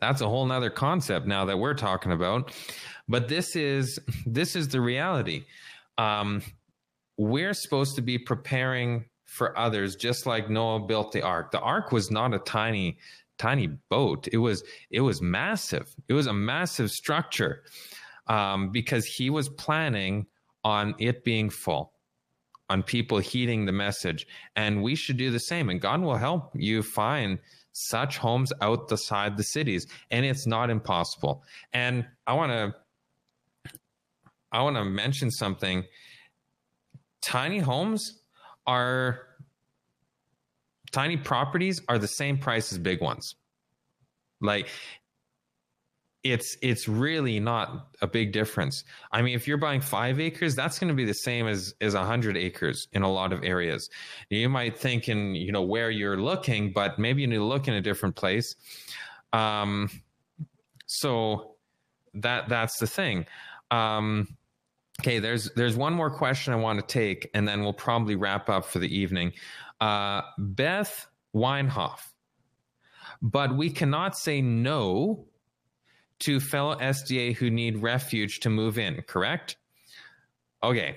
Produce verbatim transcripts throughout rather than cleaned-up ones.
that's a whole nother concept now that we're talking about. But this is this is the reality. Um, we're supposed to be preparing for others, just like Noah built the ark. The ark was not a tiny, tiny boat. It was it was massive. It was a massive structure, um, because he was planning on it being full, on people heeding the message. And we should do the same. And God will help you find such homes outside the cities. And it's not impossible. And I want to I want to mention something. Tiny homes are, tiny properties are the same price as big ones. Like, it's it's really not a big difference. I mean, if you're buying five acres, that's going to be the same as as a hundred acres in a lot of areas. You might think in, you know, where you're looking, but maybe you need to look in a different place. Um, so that that's the thing. Um, Okay, there's there's one more question I want to take, and then we'll probably wrap up for the evening. Uh, Beth Weinhoff. But we cannot say no to fellow S D A who need refuge to move in, correct? Okay.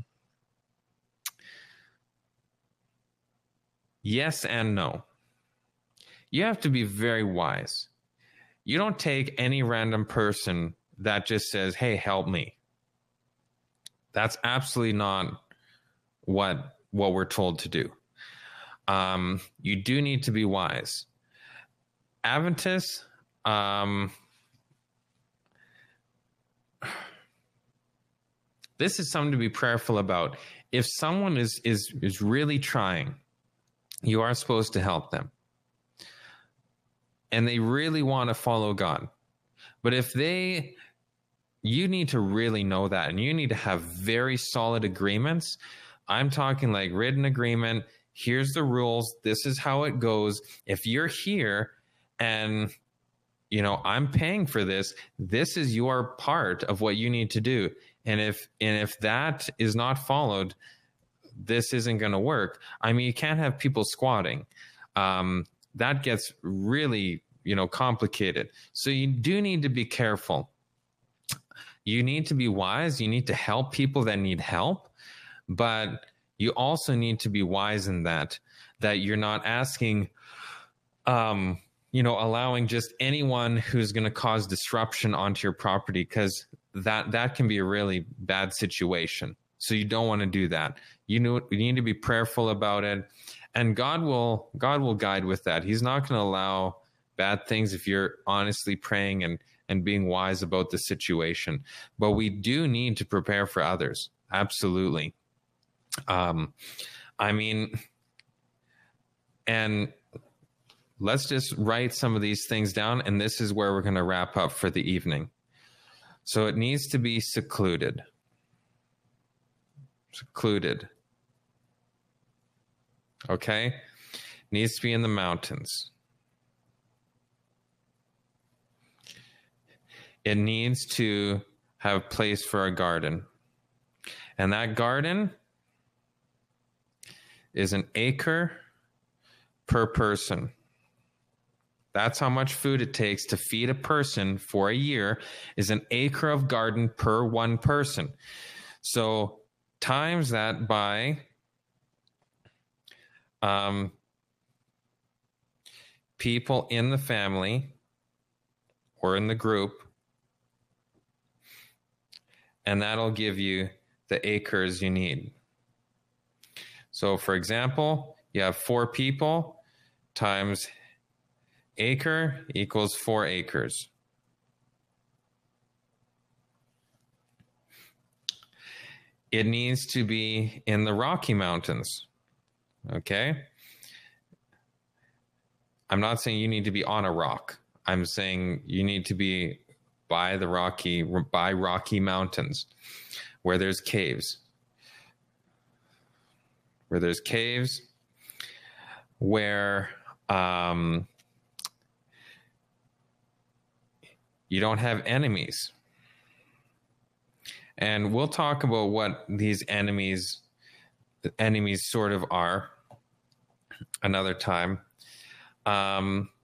Yes and no. You have to be very wise. You don't take any random person that just says, hey, help me. That's absolutely not what what we're told to do. Um, you do need to be wise. Adventists, um, this is something to be prayerful about. If someone is is is really trying, you are supposed to help them, and they really want to follow God. But if they you need to really know that, and you need to have very solid agreements. I'm talking like written agreement. Here's the rules. This is how it goes. If you're here and, you know, I'm paying for this, this is your part of what you need to do. And if, and if that is not followed, this isn't going to work. I mean, you can't have people squatting. Um, that gets really, you know, complicated. So you do need to be careful. You need to be wise. You need to help people that need help, but you also need to be wise in that, that you're not asking, um, you know, allowing just anyone who's going to cause disruption onto your property, because that, that can be a really bad situation. So you don't want to do that. You know, you need to be prayerful about it, and God will, God will guide with that. He's not going to allow bad things if you're honestly praying and and being wise about the situation. But we do need to prepare for others. Absolutely. Um, I mean, and let's just write some of these things down, and this is where we're going to wrap up for the evening. So it needs to be secluded. Secluded. Okay? Needs to be in the mountains. It needs to have place for a garden. And that garden is an acre per person. That's how much food it takes to feed a person for a year, is an acre of garden per one person. So times that by um, people in the family or in the group, and that'll give you the acres you need. So for example, you have four people times acre equals four acres. It needs to be in the Rocky Mountains, okay? I'm not saying you need to be on a rock. I'm saying you need to be by the Rocky, by Rocky Mountains, where there's caves. Where there's caves, where um, you don't have enemies. And we'll talk about what these enemies, enemies sort of are another time. Um,